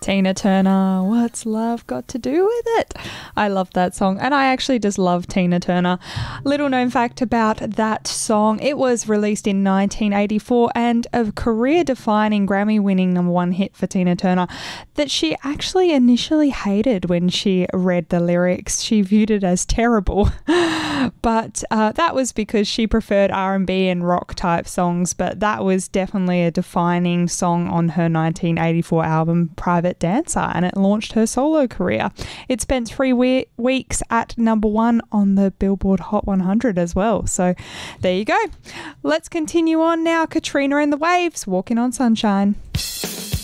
Tina Turner, what's love got to do with it? I love that song, and I actually just love Tina Turner. Little known fact about that song, it was released in 1984 and a career-defining Grammy-winning #1 hit for Tina Turner that she actually initially hated when she read the lyrics. She viewed it as terrible, but that was because she preferred R&B and rock type songs, but that was definitely a defining song on her 1984 album Private Dancer, and it launched her solo career. It spent 3 weeks at #1 on the Billboard Hot 100 as well. So there you go. Let's continue on now. Katrina and the Waves, Walking on Sunshine.